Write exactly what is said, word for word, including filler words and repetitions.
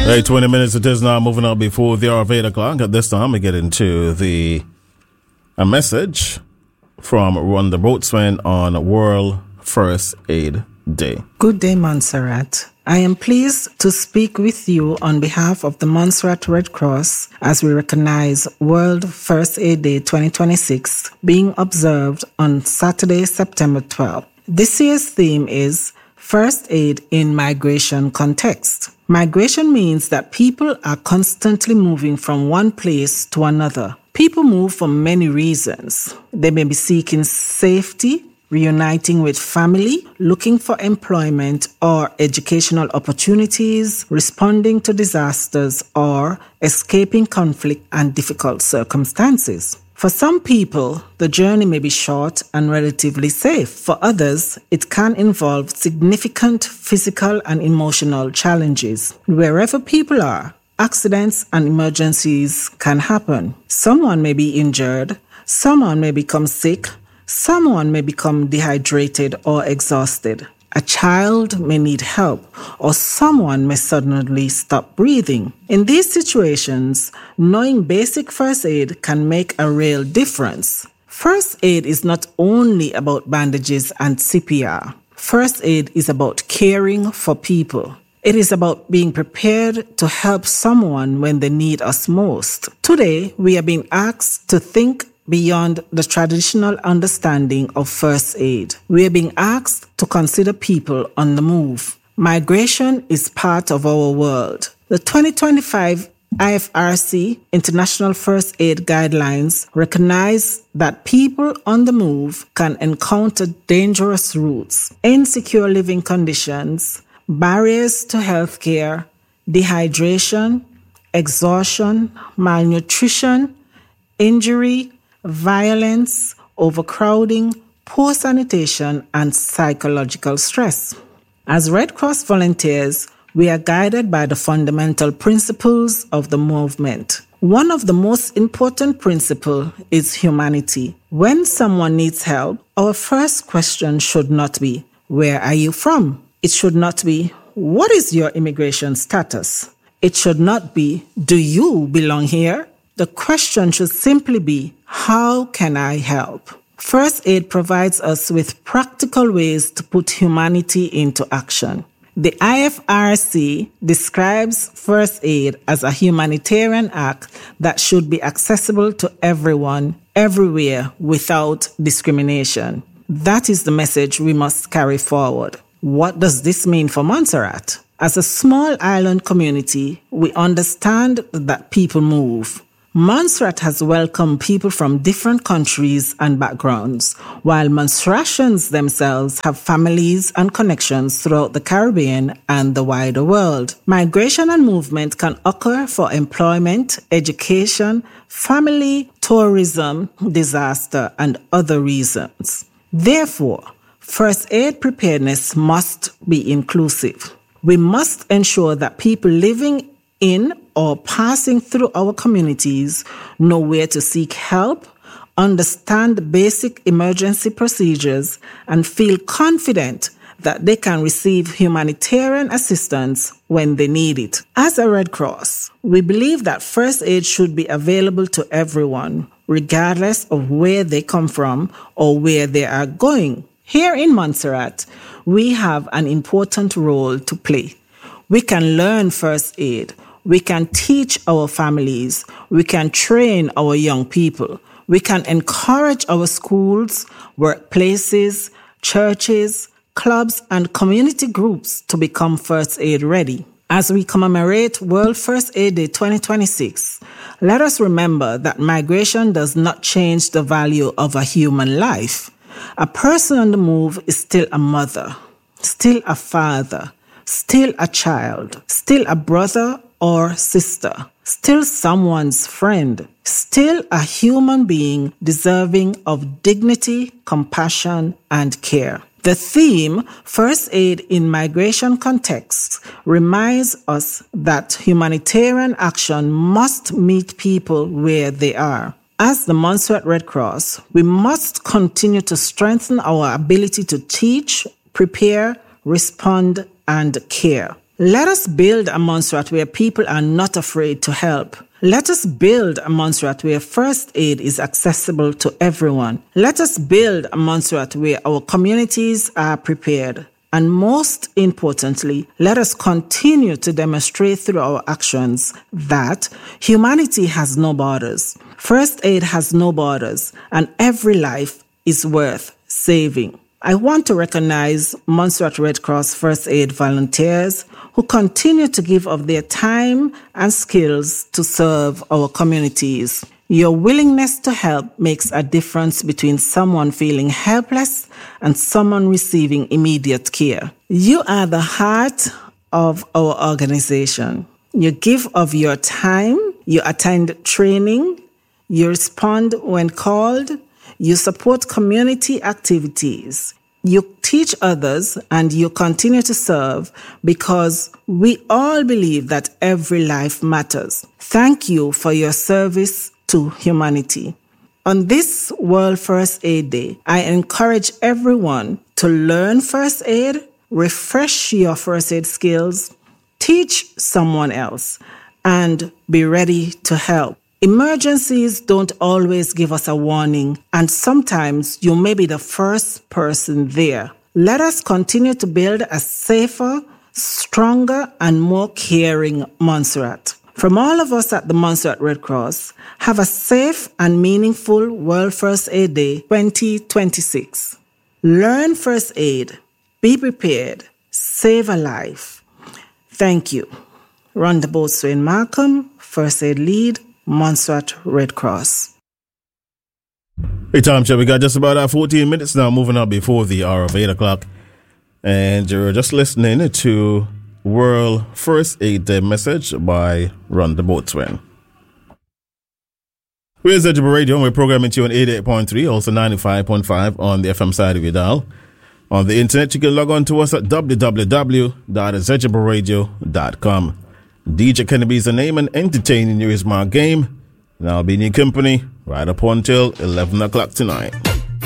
Hey, twenty minutes it is now, moving on before the hour of eight o'clock. At this time, we get into the a message from Rhonda Boatswain on World First Aid Day. Good day, Montserrat. I am pleased to speak with you on behalf of the Montserrat Red Cross as we recognize World First Aid Day twenty twenty-six being observed on Saturday, September twelfth. This year's theme is First Aid in Migration Context. Migration means that people are constantly moving from one place to another. People move for many reasons. They may be seeking safety, reuniting with family, looking for employment or educational opportunities, responding to disasters, or escaping conflict and difficult circumstances. For some people, the journey may be short and relatively safe. For others, it can involve significant physical and emotional challenges. Wherever people are, accidents and emergencies can happen. Someone may be injured, someone may become sick, someone may become dehydrated or exhausted. A child may need help, or someone may suddenly stop breathing. In these situations, knowing basic first aid can make a real difference. First aid is not only about bandages and C P R. First aid is about caring for people. It is about being prepared to help someone when they need us most. Today, we are being asked to think beyond the traditional understanding of first aid. We are being asked to consider people on the move. Migration is part of our world. The twenty twenty-five I F R C International First Aid Guidelines recognize that people on the move can encounter dangerous routes, insecure living conditions, barriers to healthcare, dehydration, exhaustion, malnutrition, injury, violence, overcrowding, poor sanitation, and psychological stress. As Red Cross volunteers, we are guided by the fundamental principles of the movement. One of the most important principles is humanity. When someone needs help, our first question should not be, "Where are you from?" It should not be, "What is your immigration status?" It should not be, "Do you belong here?" The question should simply be, how can I help? First aid provides us with practical ways to put humanity into action. The I F R C describes first aid as a humanitarian act that should be accessible to everyone, everywhere, without discrimination. That is the message we must carry forward. What does this mean for Montserrat? As a small island community, we understand that people move. Montserrat has welcomed people from different countries and backgrounds, while Montserratians themselves have families and connections throughout the Caribbean and the wider world. Migration and movement can occur for employment, education, family, tourism, disaster, and other reasons. Therefore, first aid preparedness must be inclusive. We must ensure that people living in or passing through our communities know where to seek help, understand basic emergency procedures, and feel confident that they can receive humanitarian assistance when they need it. As a Red Cross, we believe that first aid should be available to everyone, regardless of where they come from or where they are going. Here in Montserrat, we have an important role to play. We can learn first aid. We can teach our families. We can train our young people. We can encourage our schools, workplaces, churches, clubs, and community groups to become first aid ready. As we commemorate World First Aid Day twenty twenty-six, let us remember that migration does not change the value of a human life. A person on the move is still a mother, still a father, still a child, still a brother or sister, still someone's friend, still a human being deserving of dignity, compassion, and care. The theme, First Aid in Migration Context, reminds us that humanitarian action must meet people where they are. As the Montserrat Red Cross, we must continue to strengthen our ability to teach, prepare, respond, and care. Let us build a Montserrat where people are not afraid to help. Let us build a Montserrat where first aid is accessible to everyone. Let us build a Montserrat where our communities are prepared. And most importantly, let us continue to demonstrate through our actions that humanity has no borders. First aid has no borders, and every life is worth saving. I want to recognize Montserrat Red Cross First Aid volunteers who continue to give of their time and skills to serve our communities. Your willingness to help makes a difference between someone feeling helpless and someone receiving immediate care. You are the heart of our organization. You give of your time, you attend training, you respond when called, you support community activities. You teach others and you continue to serve because we all believe that every life matters. Thank you for your service to humanity. On this World First Aid Day, I encourage everyone to learn first aid, refresh your first aid skills, teach someone else, and be ready to help. Emergencies don't always give us a warning, and sometimes you may be the first person there. Let us continue to build a safer, stronger, and more caring Montserrat. From all of us at the Montserrat Red Cross, have a safe and meaningful World First Aid Day twenty twenty-six. Learn first aid, be prepared, save a life. Thank you. Rhonda Boatswain Markham, First Aid Lead, Montserrat Red Cross. Hey, time check. We got just about uh, fourteen minutes now, moving up before the hour of eight o'clock. And you're just listening to World First Aid Day message by Rhonda Boatswain. We're Zedjable Radio, and we're programming to you on eighty-eight point three, also ninety-five point five on the F M side of your dial. On the internet, you can log on to us at w w w dot zedjable radio dot com. D J Kennedy is the name, and entertaining you is my game. And I'll be in your company right up until eleven o'clock tonight.